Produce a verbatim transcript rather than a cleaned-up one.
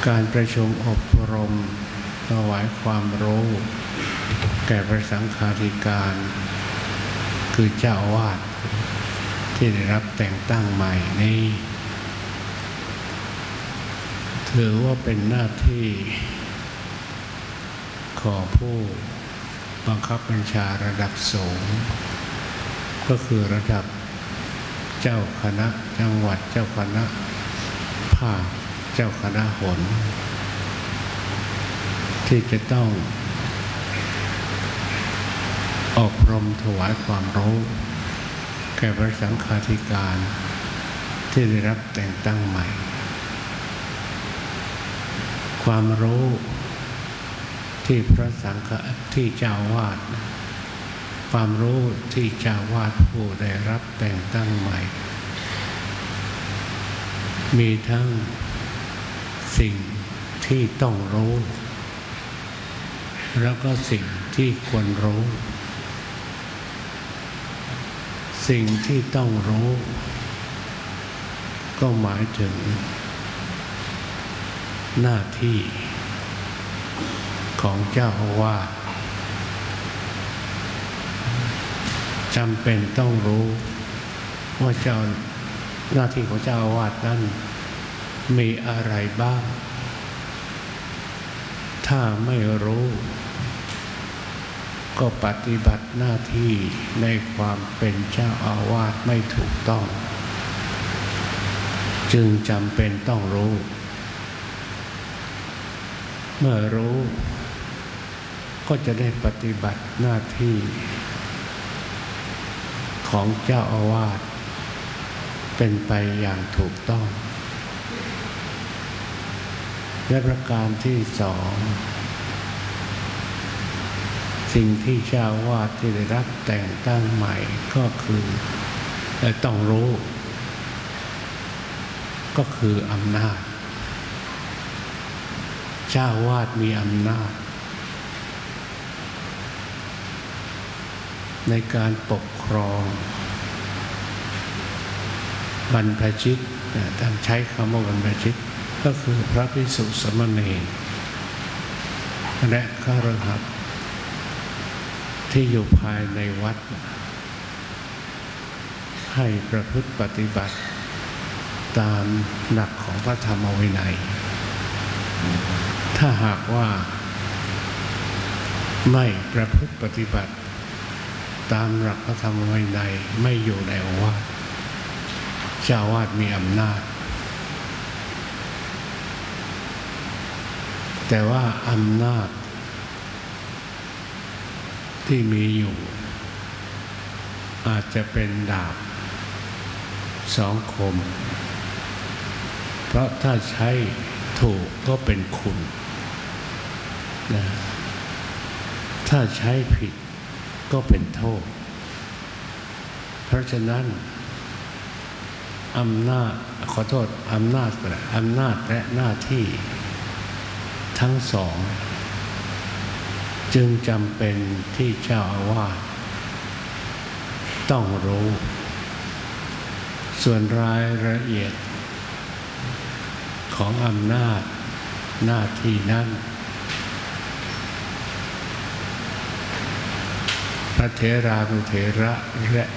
การประชุมอบรมถวายความรู้แก่พระสังฆาธิการคือเจ้าอาวาสที่ได้รับแต่งตั้งใหม่นี้ถือว่าเป็นหน้าที่ของผู้บังคับบัญชาระดับสูงก็คือระดับเจ้าคณะจังหวัดเจ้าคณะภาคเจ้าคณะหนที่จะต้องอบรมถวายความรู้แก่พระสังฆาธิการที่ได้รับแต่งตั้งใหม่ความรู้ที่พระสังฆที่เจ้าวาดความรู้ที่เจ้าวาดผู้ได้รับแต่งตั้งใหม่มีทั้งสิ่งที่ต้องรู้แล้วก็สิ่งที่ควรรู้สิ่งที่ต้องรู้ก็หมายถึงหน้าที่ของเจ้าอาวาสจำเป็นต้องรู้ว่าเจ้าหน้าที่ของเจ้าอาวาสนั้นมีอะไรบ้างถ้าไม่รู้ก็ปฏิบัติหน้าที่ในความเป็นเจ้าอาวาสไม่ถูกต้องจึงจำเป็นต้องรู้เมื่อรู้ก็จะได้ปฏิบัติหน้าที่ของเจ้าอาวาสเป็นไปอย่างถูกต้องและประการที่สองสิ่งที่เจ้าอาวาสที่ได้รับแต่งตั้งใหม่ก็คือต้องรู้ก็คืออำนาจเจ้าอาวาสมีอำนาจในการปกครองบรรพชิตท่านใช้คำว่าบรรพชิตก็คือพระภิกษุสามเณรและฆราวาสที่อยู่ภายในวัดให้ประพฤติปฏิบัติตามหลักของพระธรรมวินัยถ้าหากว่าไม่ประพฤติปฏิบัติตามหลักพระธรรมวินัยไม่อยู่ในโอวาทเจ้าอาวาสมีอำนาจแต่ว่าอำนาจที่มีอยู่อาจจะเป็นดาบสองคมเพราะถ้าใช้ถูกก็เป็นคุณนะถ้าใช้ผิดก็เป็นโทษเพราะฉะนั้นอำนาจขอโทษอำนาจและอำนาจและหน้าที่ทั้งสองจึงจำเป็นที่เจ้าอาวาสต้องรู้ส่วนรายละเอียดของอำนาจหน้าที่นั้นพระเถรานุเถระและ